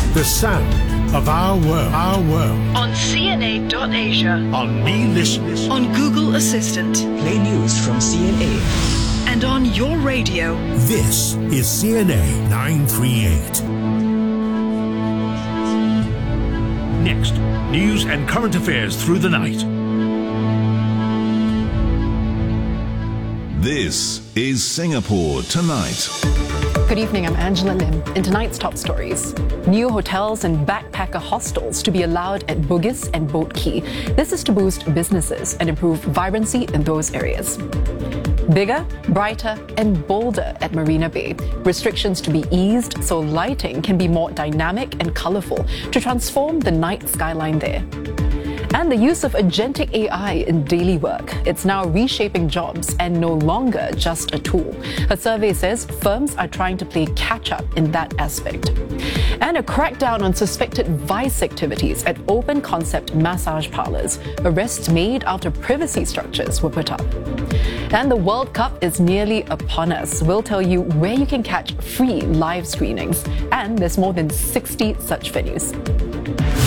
The sound of our world. Our world. On CNA.Asia. On Me Listen. On Google Assistant. Play news from CNA. And on your radio. This is CNA 938. Next, news and current affairs through the night. This is Singapore Tonight. Good evening, I'm Angela Lim. In tonight's top stories, new hotels and backpacker hostels to be allowed at Bugis and Boat Quay. This is to boost businesses and improve vibrancy in those areas. Bigger, brighter and bolder at Marina Bay. Restrictions to be eased so lighting can be more dynamic and colourful to transform the night skyline there. And the use of agentic AI in daily work. It's now reshaping jobs and no longer just a tool. A survey says firms are trying to play catch-up in that aspect. And a crackdown on suspected vice activities at open concept massage parlours. Arrests made after privacy structures were put up. And the World Cup is nearly upon us. We'll tell you where you can catch free live screenings. And there's more than 60 such venues.